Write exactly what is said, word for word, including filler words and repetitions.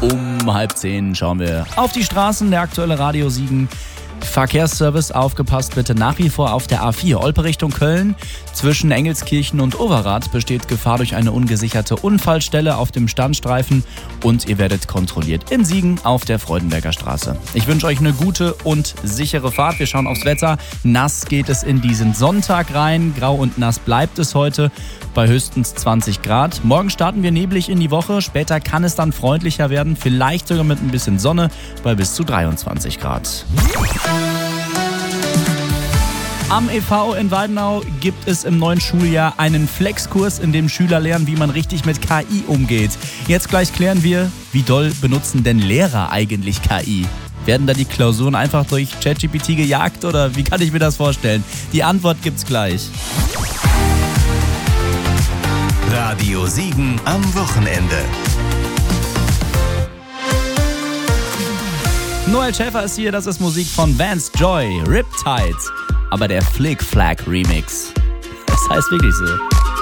Um halb zehn schauen wir auf die Straßen. Der aktuelle Radio Siegen Verkehrsservice, aufgepasst bitte, nach wie vor auf der A vier, Olpe Richtung Köln. Zwischen Engelskirchen und Overath besteht Gefahr durch eine ungesicherte Unfallstelle auf dem Standstreifen und ihr werdet kontrolliert in Siegen auf der Freudenberger Straße. Ich wünsche euch eine gute und sichere Fahrt. Wir schauen aufs Wetter. Nass geht es in diesen Sonntag rein. Grau und nass bleibt es heute bei höchstens zwanzig Grad. Morgen starten wir neblig in die Woche. Später kann es dann freundlicher werden, vielleicht sogar mit ein bisschen Sonne bei bis zu dreiundzwanzig Grad. Am E V in Weidenau gibt es im neuen Schuljahr einen Flexkurs, in dem Schüler lernen, wie man richtig mit K I umgeht. Jetzt gleich klären wir, wie doll benutzen denn Lehrer eigentlich K I? Werden da die Klausuren einfach durch ChatGPT gejagt oder wie kann ich mir das vorstellen? Die Antwort gibt's gleich. Radio Siegen am Wochenende. Noel Schäfer ist hier, das ist Musik von Vance Joy, Riptide. Aber der Flick Flag Remix. Das heißt wirklich so.